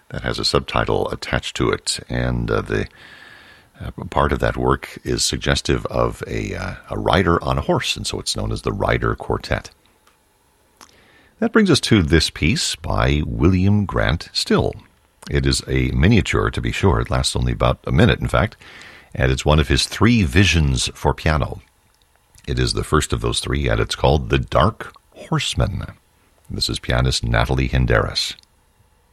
that has a subtitle attached to it, and the part of that work is suggestive of a rider on a horse, and so it's known as the Rider Quartet. That brings us to this piece by William Grant Still. It is a miniature, to be sure. It lasts only about a minute, in fact, and it's one of his 3 visions for piano. It is the first of those 3, and it's called The Dark Horseman. This is pianist Natalie Hinderis.